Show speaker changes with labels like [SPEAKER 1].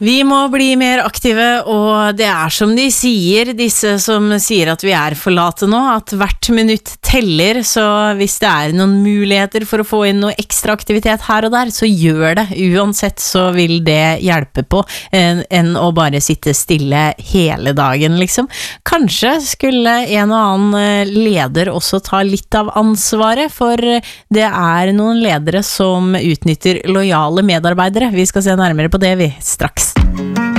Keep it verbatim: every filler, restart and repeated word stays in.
[SPEAKER 1] Vi må bli mer aktive, og det er som de sier, disse som sier at vi er for late nå, at hvert minutt teller, så hvis det er noen muligheter for å få inn noe ekstra aktivitet her og der, så gjør det. Uansett så vil det hjelpe på, enn, enn å bare sitte stille hele dagen, liksom. Kanskje skulle en og annen leder også ta litt av ansvaret, for det er noen ledere som utnytter lojale medarbeidere. Vi skal se nærmere på det vi straks.